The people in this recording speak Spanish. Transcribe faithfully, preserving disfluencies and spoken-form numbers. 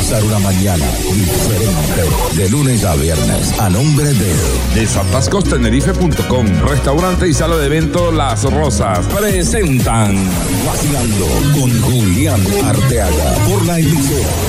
comenzar una mañana diferente. De lunes a viernes, a nombre de Desatascos Tenerife punto com, restaurante y sala de evento Las Rosas, presentan Vacilando con Julián Arteaga por la emisora